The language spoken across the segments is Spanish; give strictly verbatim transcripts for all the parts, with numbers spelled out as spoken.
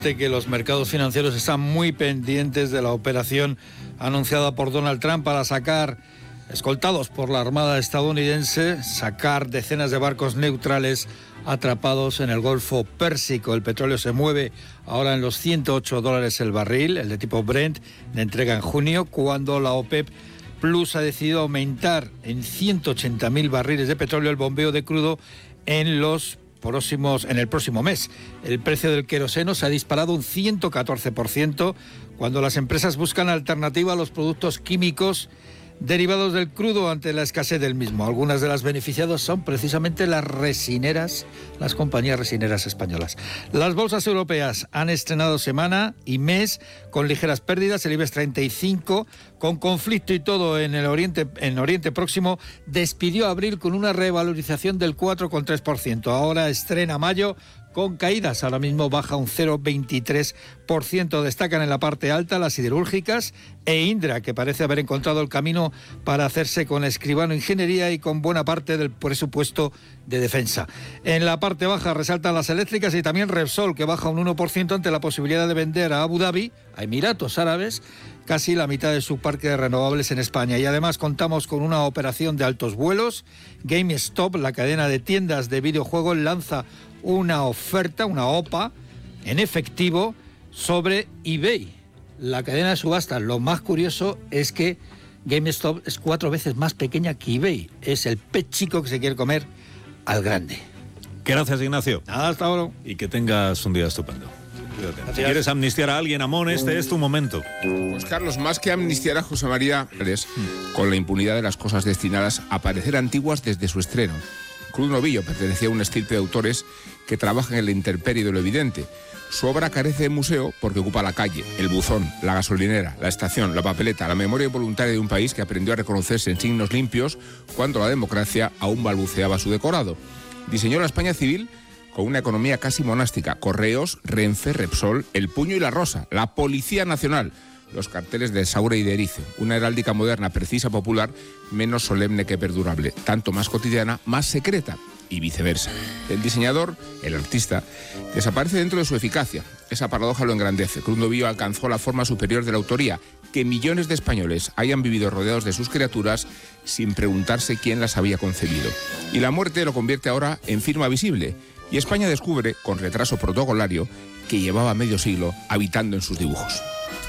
Que los mercados financieros están muy pendientes de la operación anunciada por Donald Trump para sacar, escoltados por la Armada estadounidense, sacar decenas de barcos neutrales atrapados en el Golfo Pérsico. El petróleo se mueve ahora en los ciento ocho dólares el barril, el de tipo Brent, de entrega en junio, cuando la OPEP Plus ha decidido aumentar en ciento ochenta mil barriles de petróleo el bombeo de crudo en los próximos, en el próximo mes. El precio del queroseno se ha disparado un ciento catorce por ciento cuando las empresas buscan alternativa a los productos químicos derivados del crudo ante la escasez del mismo. Algunas de las beneficiadas son precisamente las resineras, las compañías resineras españolas. Las bolsas europeas han estrenado semana y mes con ligeras pérdidas. El IBEX treinta y cinco, con conflicto y todo en el Oriente, en Oriente Próximo, despidió abril con una revalorización del cuatro coma tres por ciento. Ahora estrena mayo con caídas. Ahora mismo baja un cero coma veintitrés por ciento. Destacan en la parte alta las siderúrgicas e Indra, que parece haber encontrado el camino para hacerse con Escribano Ingeniería y con buena parte del presupuesto de defensa. En la parte baja resaltan las eléctricas y también Repsol, que baja un uno por ciento ante la posibilidad de vender a Abu Dhabi, a Emiratos Árabes, casi la mitad de su parque de renovables en España. Y además contamos con una operación de altos vuelos. GameStop, la cadena de tiendas de videojuegos, lanza una oferta, una O P A, en efectivo sobre eBay, la cadena de subastas. Lo más curioso es que GameStop es cuatro veces más pequeña que eBay. Es el pez chico que se quiere comer al grande. Gracias, Ignacio. Nada, hasta ahora. Y que tengas un día estupendo. Si quieres amnistiar a alguien, Amón, este es tu momento. Pues Carlos, más que amnistiar a José María Pérez, con la impunidad de las cosas destinadas a parecer antiguas desde su estreno. Cruz Novillo pertenecía a una estirpe de autores que trabajan en la intemperie de lo evidente. Su obra carece de museo porque ocupa la calle, el buzón, la gasolinera, la estación, la papeleta, la memoria voluntaria de un país que aprendió a reconocerse en signos limpios cuando la democracia aún balbuceaba su decorado. Diseñó la España civil con una economía casi monástica: Correos, Renfe, Repsol, El Puño y la Rosa, la Policía Nacional, los carteles de Saura y de Erice, una heráldica moderna, precisa, popular, menos solemne que perdurable, tanto más cotidiana, más secreta, y viceversa. El diseñador, el artista, desaparece dentro de su eficacia. Esa paradoja lo engrandece. Cruz Novillo alcanzó la forma superior de la autoría, que millones de españoles hayan vivido rodeados de sus criaturas sin preguntarse quién las había concebido. Y la muerte lo convierte ahora en firma visible, y España descubre, con retraso protocolario, que llevaba medio siglo habitando en sus dibujos.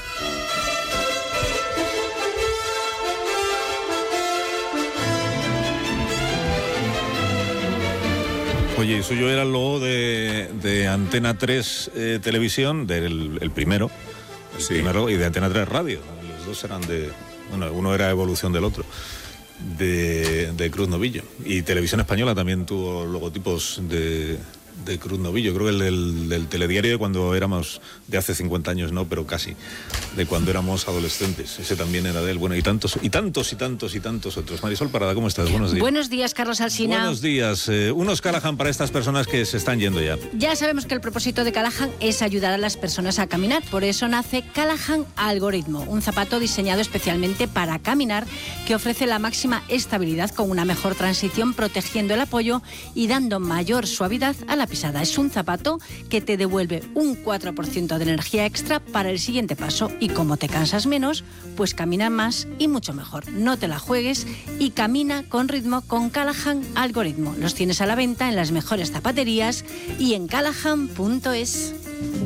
Oye, y suyo era el logo de, de Antena tres eh, Televisión, del el primero, el Sí. primero, y de Antena tres Radio. Los dos eran de... Bueno, uno era evolución del otro, de, de Cruz Novillo. Y Televisión Española también tuvo logotipos de, de Cruz Novillo. Creo que el del, del telediario de cuando éramos, de hace cincuenta años, no, pero casi, de cuando éramos adolescentes. Ese también era de él. Bueno, y tantos, y tantos, y tantos, y tantos otros. Marisol Parada, ¿cómo estás? Buenos días. Buenos días, Carlos Alsina. Buenos días. Eh, unos Callahan para estas personas que se están yendo ya. Ya sabemos que el propósito de Callahan es ayudar a las personas a caminar. Por eso nace Callahan Algoritmo, un zapato diseñado especialmente para caminar que ofrece la máxima estabilidad con una mejor transición, protegiendo el apoyo y dando mayor suavidad a la pisada. Es un zapato que te devuelve un cuatro por ciento de energía extra para el siguiente paso. Y como te cansas menos, pues camina más y mucho mejor. No te la juegues y camina con ritmo con Callahan Algoritmo. Los tienes a la venta en las mejores zapaterías y en callahan punto es.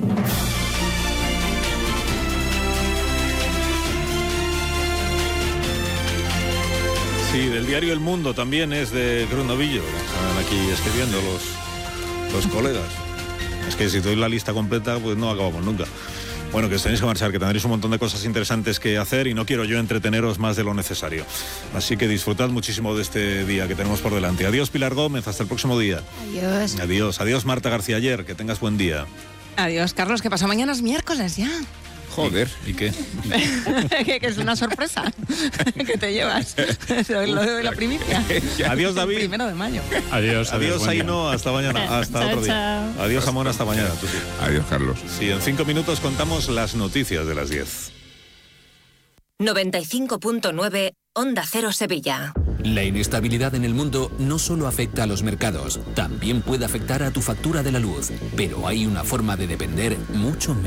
Sí, del diario El Mundo también es de Cruz Novillo. Están aquí escribiendo los, los colegas. Es que si te doy la lista completa, pues no acabamos nunca. Bueno, que os tenéis que marchar, que tendréis un montón de cosas interesantes que hacer y no quiero yo entreteneros más de lo necesario. Así que disfrutad muchísimo de este día que tenemos por delante. Adiós, Pilar Gómez, hasta el próximo día. Adiós. Adiós, adiós, Marta García Ayer, que tengas buen día. Adiós, Carlos, que pasó mañana es miércoles ya. Joder. ¿Y, y qué? que, que es una sorpresa que te llevas. Lo de la primicia. Adiós, David. Primero de mayo. Adiós, adiós, Aino, hasta mañana, hasta Chao, otro día. chao. Adiós, Amón, hasta mañana. Tú sí. Adiós, Carlos. Sí, en cinco minutos contamos las noticias de las diez. noventa y cinco punto nueve Onda Cero Sevilla. La inestabilidad en el mundo no solo afecta a los mercados, también puede afectar a tu factura de la luz, pero hay una forma de depender mucho menos